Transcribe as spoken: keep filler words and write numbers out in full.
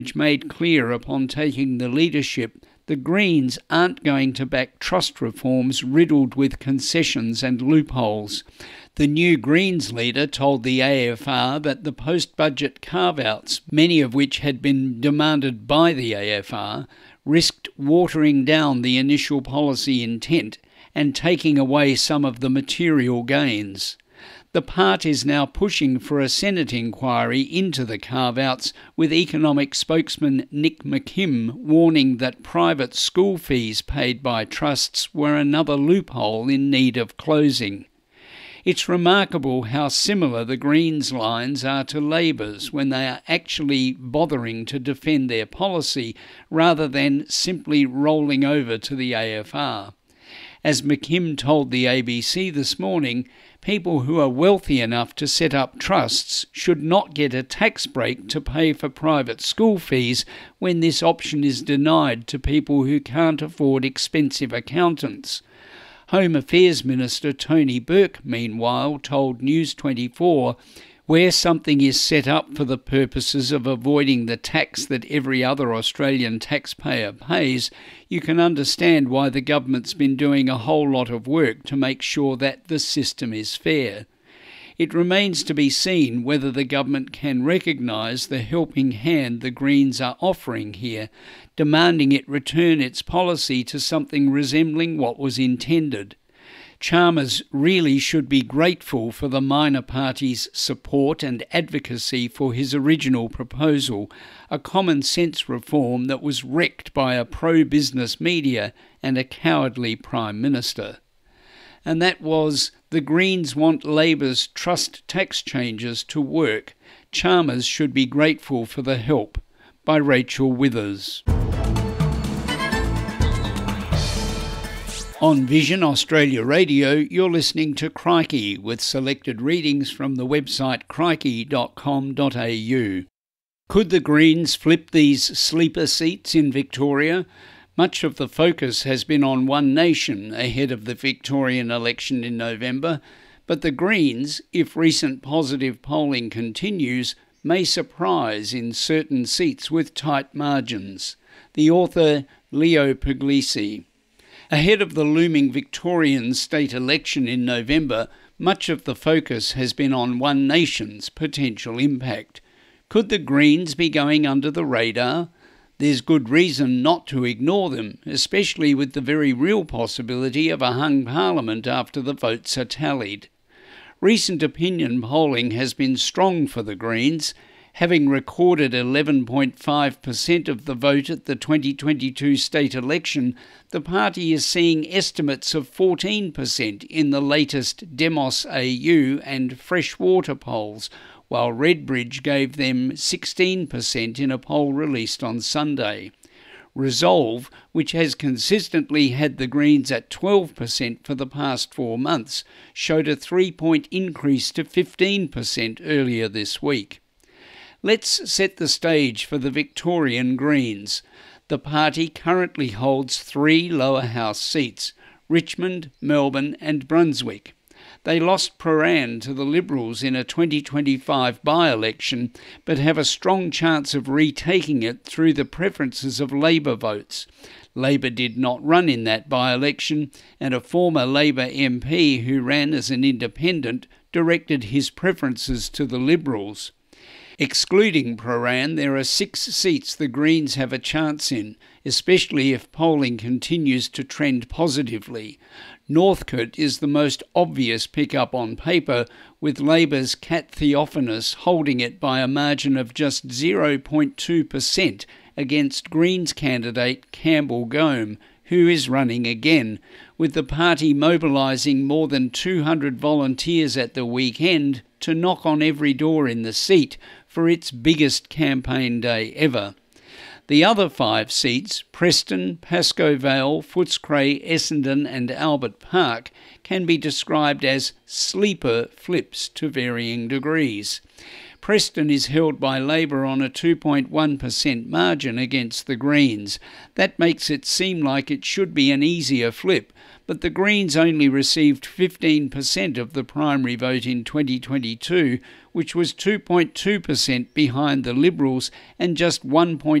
made clear upon taking the leadership the Greens aren't going to back trust reforms riddled with concessions and loopholes. The new Greens leader told the A F R that the post-budget carve-outs, many of which had been demanded by the A F R, risked watering down the initial policy intent and taking away some of the material gains. The part is now pushing for a Senate inquiry into the carve-outs, with economic spokesman Nick McKim warning that private school fees paid by trusts were another loophole in need of closing. It's remarkable how similar the Greens' lines are to Labor's when they are actually bothering to defend their policy rather than simply rolling over to the A F R. As McKim told the A B C this morning, people who are wealthy enough to set up trusts should not get a tax break to pay for private school fees when this option is denied to people who can't afford expensive accountants. Home Affairs Minister Tony Burke, meanwhile, told News twenty-four, where something is set up for the purposes of avoiding the tax that every other Australian taxpayer pays, you can understand why the government's been doing a whole lot of work to make sure that the system is fair. It remains to be seen whether the government can recognise the helping hand the Greens are offering here, demanding it return its policy to something resembling what was intended. Chalmers really should be grateful for the minor party's support and advocacy for his original proposal, a common-sense reform that was wrecked by a pro-business media and a cowardly Prime Minister. And that was The Greens Want Labor's trust tax changes to work. Chalmers should be grateful for the help, by Rachel Withers. On Vision Australia Radio, you're listening to Crikey with selected readings from the website crikey dot com dot a u. Could the Greens flip these sleeper seats in Victoria? Much of the focus has been on One Nation ahead of the Victorian election in November, but the Greens, if recent positive polling continues, may surprise in certain seats with tight margins. The author, Leo Puglisi. Ahead of the looming Victorian state election in November, much of the focus has been on One Nation's potential impact. Could the Greens be going under the radar? There's good reason not to ignore them, especially with the very real possibility of a hung parliament after the votes are tallied. Recent opinion polling has been strong for the Greens. Having recorded eleven point five percent of the vote at the twenty twenty-two state election, the party is seeing estimates of fourteen percent in the latest Demos A U and Freshwater polls, while Redbridge gave them sixteen percent in a poll released on Sunday. Resolve, which has consistently had the Greens at twelve percent for the past four months, showed a three-point increase to fifteen percent earlier this week. Let's set the stage for the Victorian Greens. The party currently holds three lower house seats, Richmond, Melbourne and Brunswick. They lost Prahran to the Liberals in a twenty twenty-five by-election, but have a strong chance of retaking it through the preferences of Labor votes. Labor did not run in that by-election, and a former Labor M P who ran as an independent directed his preferences to the Liberals. Excluding Prahran, there are six seats the Greens have a chance in, especially if polling continues to trend positively. Northcote is the most obvious pick-up on paper, with Labor's Kat Theophanous holding it by a margin of just zero point two percent against Greens candidate Campbell Gome, who is running again, with the party mobilising more than two hundred volunteers at the weekend to knock on every door in the seat for its biggest campaign day ever. The other five seats, Preston, Pascoe Vale, Footscray, Essendon and Albert Park, can be described as sleeper flips to varying degrees. Preston is held by Labor on a two point one percent margin against the Greens. That makes it seem like it should be an easier flip, but the Greens only received fifteen percent of the primary vote in twenty twenty-two, which was two point two percent behind the Liberals and just one point